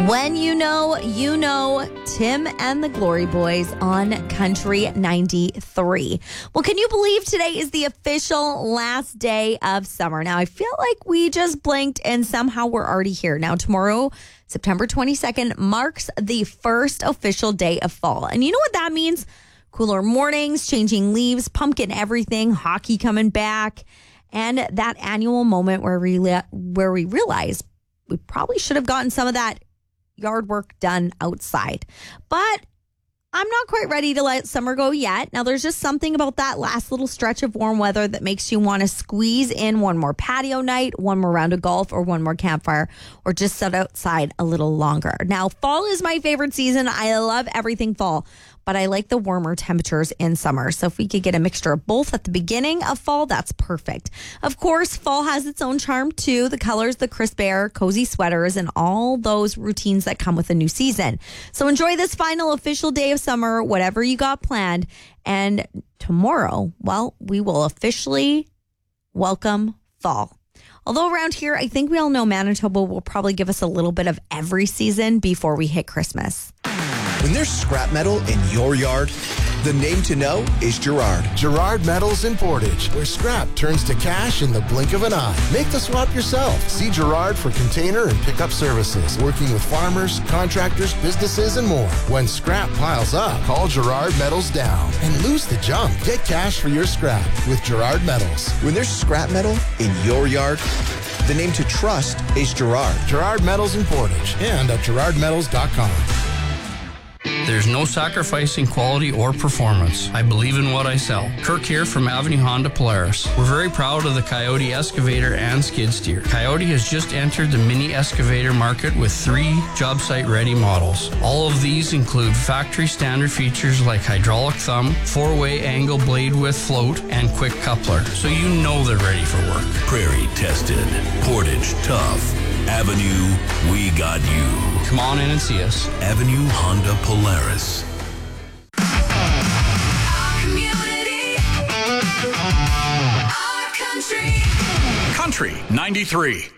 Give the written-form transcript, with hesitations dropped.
When you know, Tim and the Glory Boys on Country 93. Well, can you believe today is the official last day of summer? Now, I feel like we just blinked and somehow we're already here. Now, tomorrow, September 22nd, marks the first official day of fall. And you know what that means? Cooler mornings, changing leaves, pumpkin everything, hockey coming back, and that annual moment where we realize we probably should have gotten some of that yard work done outside. But I'm not quite ready to let summer go yet. Now, there's just something about that last little stretch of warm weather that makes you want to squeeze in one more patio night, one more round of golf, or one more campfire, or just sit outside a little longer. Now, fall is my favorite season. I love everything fall, but I like the warmer temperatures in summer. So if we could get a mixture of both at the beginning of fall, that's perfect. Of course, fall has its own charm too. The colors, the crisp air, cozy sweaters, and all those routines that come with a new season. So enjoy this final official day of summer, whatever you got planned. And tomorrow, well, we will officially welcome fall. Although around here, I think we all know Manitoba will probably give us a little bit of every season before we hit Christmas. When there's scrap metal in your yard, the name to know is Girard. Girard Metals in Portage, where scrap turns to cash in the blink of an eye. Make the swap yourself. See Girard for container and pickup services, working with farmers, contractors, businesses, and more. When scrap piles up, call Girard Metals down and lose the junk. Get cash for your scrap with Girard Metals. When there's scrap metal in your yard, the name to trust is Girard. Girard Metals in Portage and at girardmetals.com. There's no sacrificing quality or performance. I believe in what I sell. Kirk here from Avenue Honda Polaris. We're very proud of the Coyote excavator and skid steer. Coyote has just entered the mini excavator market with 3 job site ready models. All of these include factory standard features like hydraulic thumb, 4-way angle blade width float, and quick coupler. So you know they're ready for work. Prairie tested. Portage tough. Avenue, we got you. Come on in and see us. Avenue Honda Polaris. Community. Our country. Country 93.